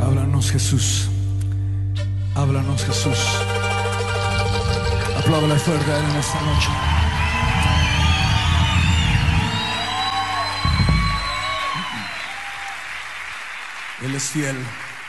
Háblanos, Jesús. Háblanos, Jesús. Apláudale fuerte a Él en esta noche. Él es fiel.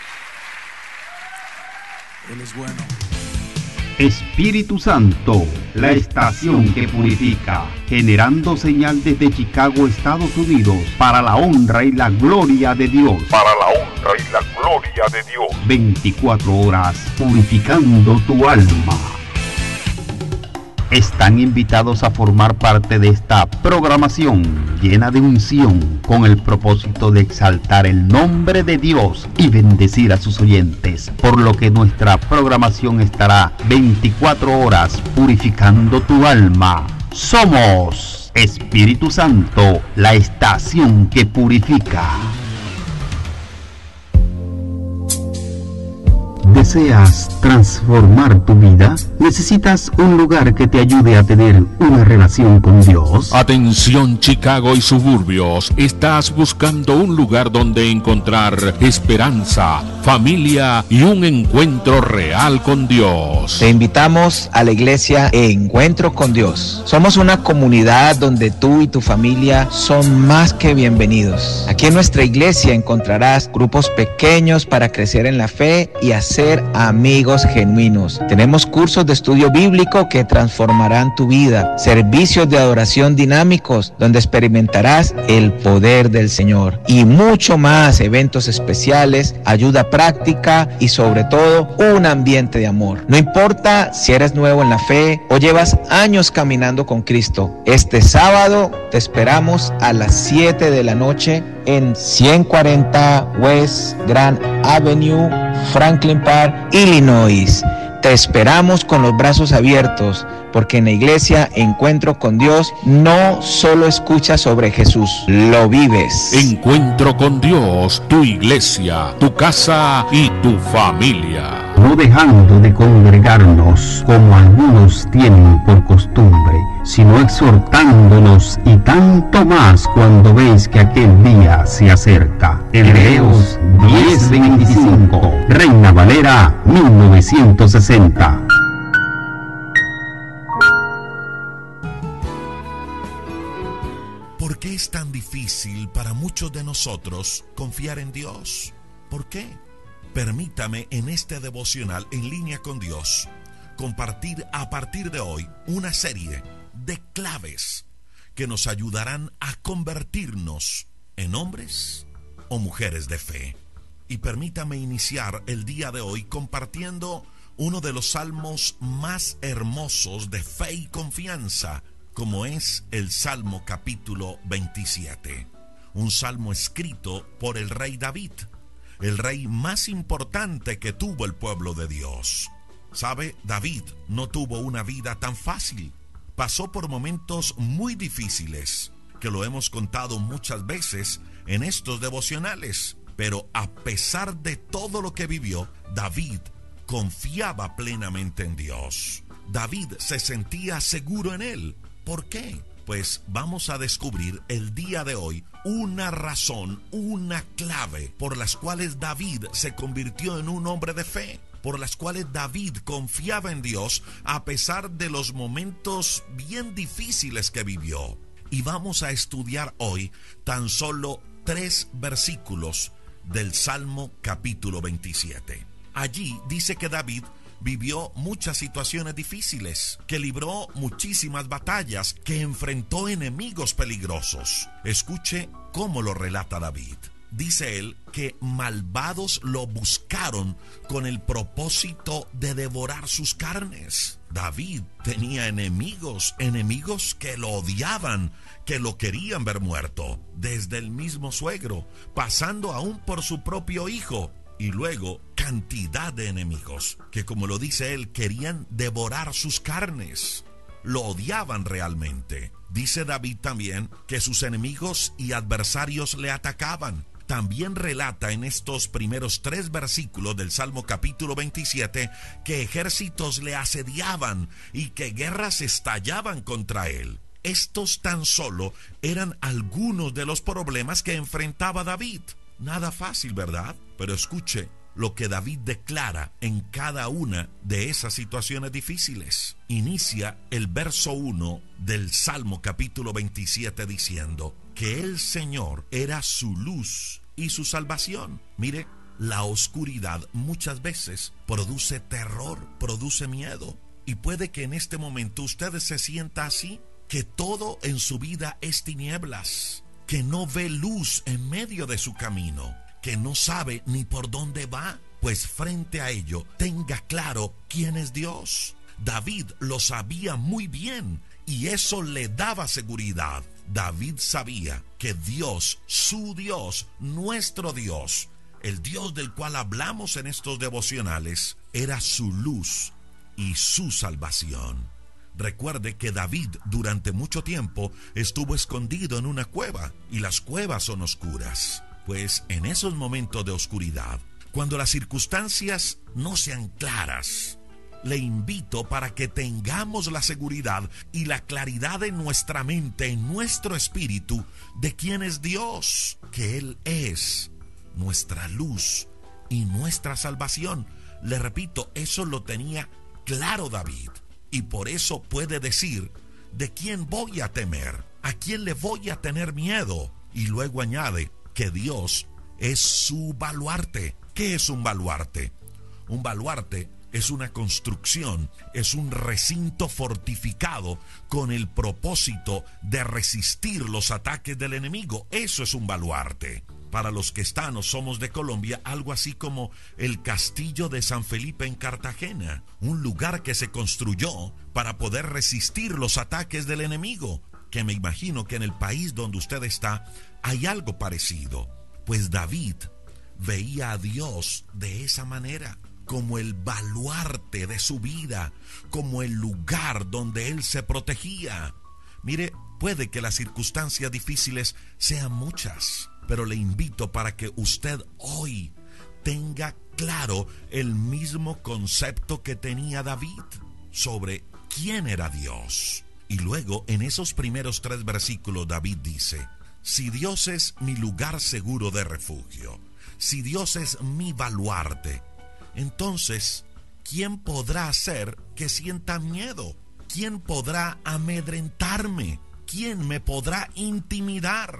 Él es bueno. Espíritu Santo, la estación que purifica, generando señal desde Chicago, Estados Unidos, para la honra y la gloria de Dios. Para la honra y la gloria de Dios. 24 horas purificando tu alma. Están invitados a formar parte de esta programación llena de unción con el propósito de exaltar el nombre de Dios y bendecir a sus oyentes, por lo que nuestra programación estará 24 horas purificando tu alma. Somos Espíritu Santo, la estación que purifica. ¿Deseas transformar tu vida? ¿Necesitas un lugar que te ayude a tener una relación con Dios? Atención, Chicago y suburbios. Estás buscando un lugar donde encontrar esperanza, familia y un encuentro real con Dios. Te invitamos a la iglesia Encuentro con Dios. Somos una comunidad donde tú y tu familia son más que bienvenidos. Aquí en nuestra iglesia encontrarás grupos pequeños para crecer en la fe y hacer amigos genuinos. Tenemos cursos de estudio bíblico que transformarán tu vida, servicios de adoración dinámicos donde experimentarás el poder del Señor y mucho más, eventos especiales, ayuda práctica y sobre todo un ambiente de amor. No importa si eres nuevo en la fe o llevas años caminando con Cristo, este sábado te esperamos a las 7 de la noche en 140 West Grand Avenue, Franklin Park, Illinois. Te esperamos con los brazos abiertos, porque en la iglesia Encuentro con Dios no solo escuchas sobre Jesús, lo vives. Encuentro con Dios, tu iglesia, tu casa y tu familia. No dejando de congregarnos como algunos tienen por costumbre, sino exhortándonos, y tanto más cuando veis que aquel día se acerca. Hebreos 10:25, Reina Valera 1960. ¿Por qué es tan difícil para muchos de nosotros confiar en Dios? ¿Por qué? Permítame en este devocional En Línea con Dios compartir a partir de hoy una serie de claves que nos ayudarán a convertirnos en hombres o mujeres de fe. Y permítame iniciar el día de hoy compartiendo uno de los salmos más hermosos de fe y confianza, como es el Salmo capítulo 27. Un salmo escrito por el rey David, el rey más importante que tuvo el pueblo de Dios. ¿Sabe? David no tuvo una vida tan fácil. Pasó por momentos muy difíciles, que lo hemos contado muchas veces en estos devocionales. Pero a pesar de todo lo que vivió, David confiaba plenamente en Dios. David se sentía seguro en él. ¿Por qué? Pues vamos a descubrir el día de hoy una razón, una clave por las cuales David se convirtió en un hombre de fe, por las cuales David confiaba en Dios a pesar de los momentos bien difíciles que vivió. Y vamos a estudiar hoy tan solo 3 versículos del Salmo capítulo 27. Allí dice que David vivió muchas situaciones difíciles, que libró muchísimas batallas, que enfrentó enemigos peligrosos. Escuche cómo lo relata David. Dice él que malvados lo buscaron con el propósito de devorar sus carnes. David tenía enemigos que lo odiaban, que lo querían ver muerto, desde el mismo suegro, pasando aún por su propio hijo, y luego cantidad de enemigos que, como lo dice él, querían devorar sus carnes. Lo odiaban realmente. Dice David también que sus enemigos y adversarios le atacaban. También relata en estos primeros 3 versículos del Salmo capítulo 27 que ejércitos le asediaban y que guerras estallaban contra él. Estos tan solo eran algunos de los problemas que enfrentaba David. Nada fácil, ¿verdad? Pero escuche lo que David declara en cada una de esas situaciones difíciles. Inicia el verso 1 del Salmo capítulo 27 diciendo que el Señor era su luz y su salvación. Mire, la oscuridad muchas veces produce terror, produce miedo. Y puede que en este momento usted se sienta así, que todo en su vida es tinieblas, que no ve luz en medio de su camino, que no sabe ni por dónde va. Pues frente a ello, tenga claro quién es Dios. David lo sabía muy bien y eso le daba seguridad. David sabía que Dios, su Dios, nuestro Dios, el Dios del cual hablamos en estos devocionales, era su luz y su salvación. Recuerde que David durante mucho tiempo estuvo escondido en una cueva, y las cuevas son oscuras. Pues en esos momentos de oscuridad, cuando las circunstancias no sean claras, le invito para que tengamos la seguridad y la claridad en nuestra mente, en nuestro espíritu, de quién es Dios, que Él es nuestra luz y nuestra salvación. Le repito, eso lo tenía claro David, y por eso puede decir: ¿de quién voy a temer? ¿A quién le voy a tener miedo? Y luego añade que Dios es su baluarte. ¿Qué es un baluarte? Un baluarte es una construcción, es un recinto fortificado con el propósito de resistir los ataques del enemigo. Eso es un baluarte. Para los que están o somos de Colombia, algo así como el castillo de San Felipe en Cartagena, un lugar que se construyó para poder resistir los ataques del enemigo, que me imagino que en el país donde usted está hay algo parecido. Pues David veía a Dios de esa manera, como el baluarte de su vida, como el lugar donde él se protegía. Mire, puede que las circunstancias difíciles sean muchas, pero le invito para que usted hoy tenga claro el mismo concepto que tenía David sobre quién era Dios. Y luego, en esos primeros 3 versículos, David dice: si Dios es mi lugar seguro de refugio, si Dios es mi baluarte, entonces, ¿quién podrá hacer que sienta miedo? ¿Quién podrá amedrentarme? ¿Quién me podrá intimidar?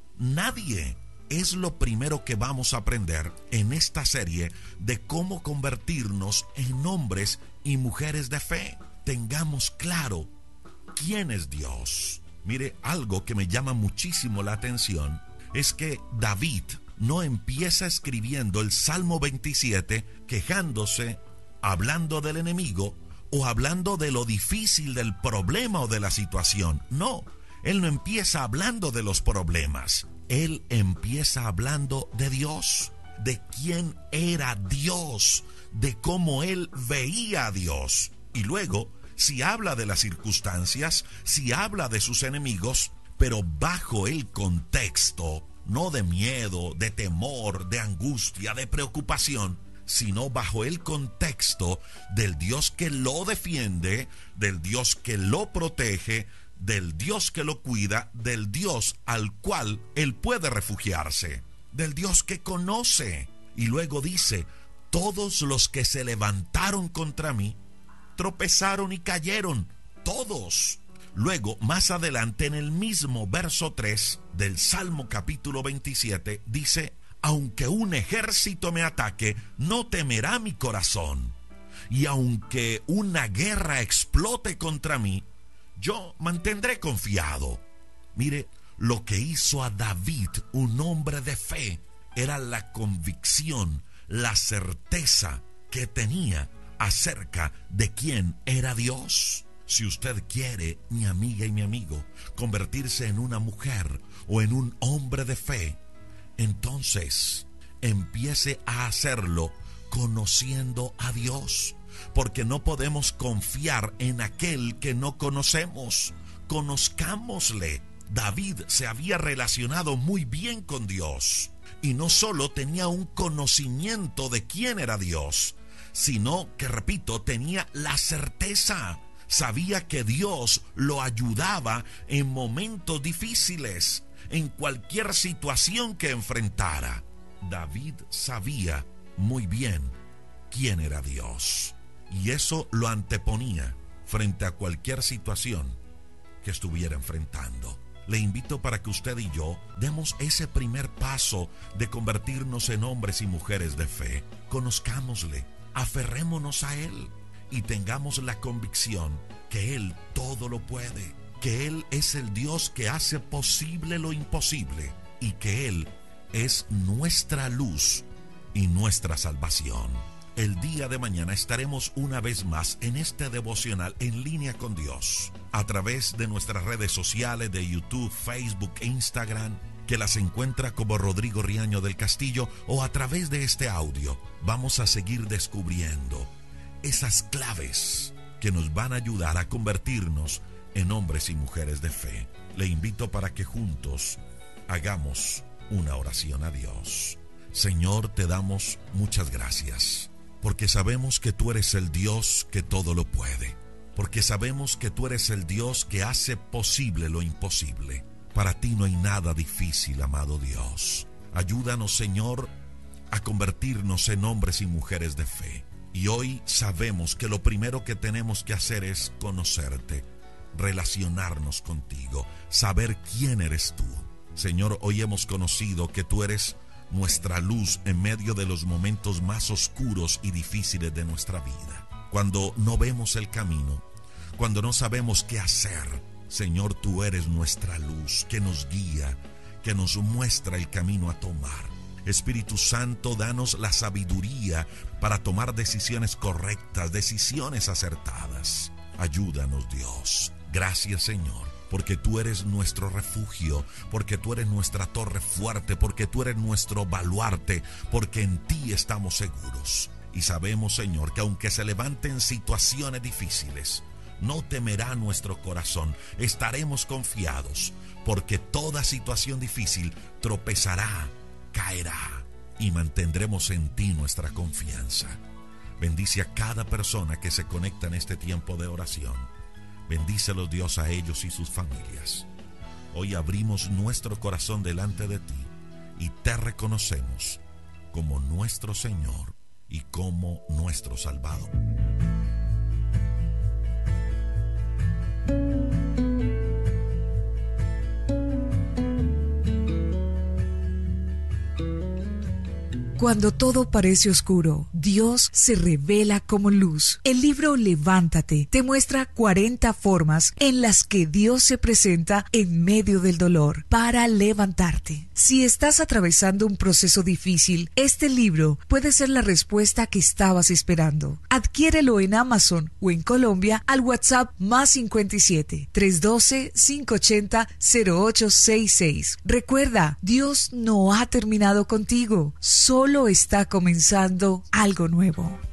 Nadie. Es lo primero que vamos a aprender en esta serie de cómo convertirnos en hombres y mujeres de fe. Tengamos claro quién es Dios. Mire, algo que me llama muchísimo la atención es que David no empieza escribiendo el Salmo 27 quejándose, hablando del enemigo o hablando de lo difícil del problema o de la situación. No, él no empieza hablando de los problemas. Él empieza hablando de Dios, de quién era Dios, de cómo él veía a Dios. Y luego, si habla de las circunstancias, si habla de sus enemigos, pero bajo el contexto, no de miedo, de temor, de angustia, de preocupación, sino bajo el contexto del Dios que lo defiende, del Dios que lo protege, del Dios que lo cuida, del Dios al cual él puede refugiarse, del Dios que conoce. Y luego dice: todos los que se levantaron contra mí tropezaron y cayeron, todos. Luego, más adelante, en el mismo verso 3 del Salmo capítulo 27, dice: aunque un ejército me ataque, no temerá mi corazón. Y aunque una guerra explote contra mí, yo mantendré confiado. Mire, lo que hizo a David un hombre de fe era la convicción, la certeza que tenía acerca de quién era Dios. Si usted quiere, mi amiga y mi amigo, convertirse en una mujer o en un hombre de fe, entonces empiece a hacerlo conociendo a Dios, porque no podemos confiar en aquel que no conocemos. Conozcámosle. David se había relacionado muy bien con Dios, y no solo tenía un conocimiento de quién era Dios, sino que, repito, tenía la certeza. Sabía que Dios lo ayudaba en momentos difíciles, en cualquier situación que enfrentara. David sabía muy bien quién era Dios. Y eso lo anteponía frente a cualquier situación que estuviera enfrentando. Le invito para que usted y yo demos ese primer paso de convertirnos en hombres y mujeres de fe. Conozcámosle, aferrémonos a Él y tengamos la convicción que Él todo lo puede, que Él es el Dios que hace posible lo imposible y que Él es nuestra luz y nuestra salvación. El día de mañana estaremos una vez más en este devocional en línea con Dios, a través de nuestras redes sociales de YouTube, Facebook e Instagram, que las encuentra como Rodrigo Riaño del Castillo, o a través de este audio. Vamos a seguir descubriendo esas claves que nos van a ayudar a convertirnos en hombres y mujeres de fe. Le invito para que juntos hagamos una oración a Dios. Señor, te damos muchas gracias, porque sabemos que tú eres el Dios que todo lo puede, porque sabemos que tú eres el Dios que hace posible lo imposible. Para ti no hay nada difícil, amado Dios. Ayúdanos, Señor, a convertirnos en hombres y mujeres de fe. Y hoy sabemos que lo primero que tenemos que hacer es conocerte, relacionarnos contigo, saber quién eres tú. Señor, hoy hemos conocido que tú eres nuestra luz en medio de los momentos más oscuros y difíciles de nuestra vida. Cuando no vemos el camino, cuando no sabemos qué hacer, Señor, tú eres nuestra luz que nos guía, que nos muestra el camino a tomar. Espíritu Santo, danos la sabiduría para tomar decisiones correctas, decisiones acertadas. Ayúdanos, Dios. Gracias, Señor, porque tú eres nuestro refugio, porque tú eres nuestra torre fuerte, porque tú eres nuestro baluarte, porque en ti estamos seguros. Y sabemos, Señor, que aunque se levanten situaciones difíciles, no temerá nuestro corazón. Estaremos confiados, porque toda situación difícil tropezará, caerá, y mantendremos en ti nuestra confianza. Bendice a cada persona que se conecta en este tiempo de oración. Bendícelos, Dios, a ellos y sus familias. Hoy abrimos nuestro corazón delante de ti y te reconocemos como nuestro Señor y como nuestro Salvador. Cuando todo parece oscuro, Dios se revela como luz. El libro Levántate te muestra 40 formas en las que Dios se presenta en medio del dolor para levantarte. Si estás atravesando un proceso difícil, este libro puede ser la respuesta que estabas esperando. Adquiérelo en Amazon o en Colombia al WhatsApp +57 312 580 0866. Recuerda, Dios no ha terminado contigo, solo está comenzando algo nuevo.